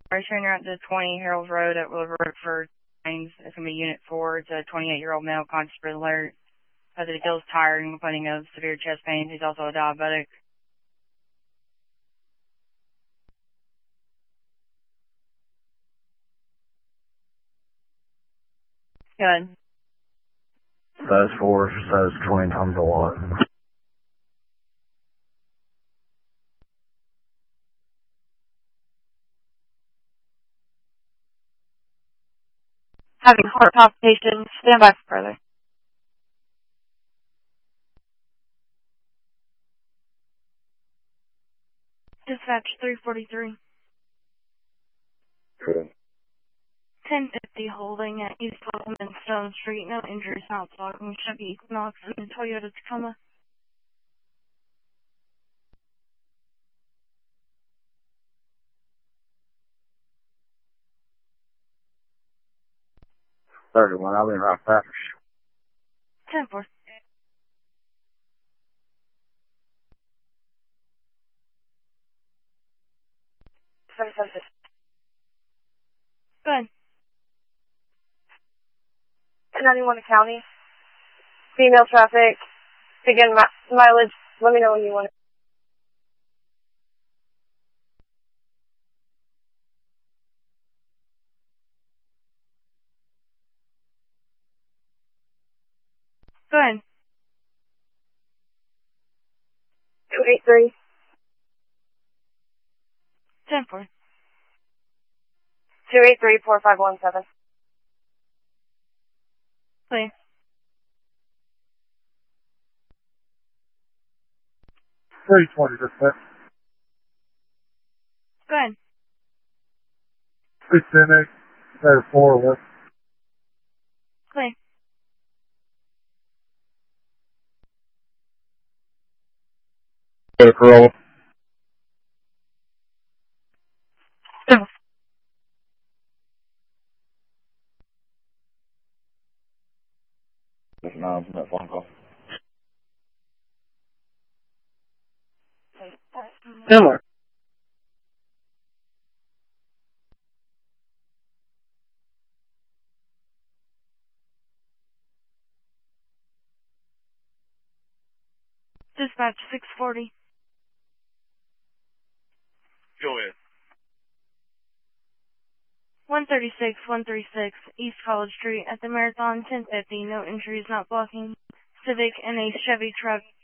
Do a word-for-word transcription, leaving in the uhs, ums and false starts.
Alright, showing you're at the twenty Harold Road at River for It's going to be Unit four. It's a twenty-eight-year-old male conscious but alert. Says that he feels tired and complaining of severe chest pains. He's also a diabetic. Good. Size four, size twenty times a lot. Having heart palpitations. Stand by for further. Dispatch three forty-three. Cool. ten fifty holding at East Welcome and Stone Street. No injuries, not blocking. Chevy Equinox and Toyota Tacoma. thirty-one, I'll be right back. ten four. Go ahead. ninety-one County. Female traffic. Begin mi- mileage. Let me know when you want it. Go ahead. two eight three. ten four. two eight three, four five one seven. Please. three twenty, dispatch. Go ahead. three ten eight, there four left. Clear. Hey, Corolla. Just now, from that phone call. Similar. Dispatch six forty. Go ahead. one thirty-six, one thirty-six, East College Street at the Marathon, ten fifty. No injuries, not blocking. Civic and a Chevy truck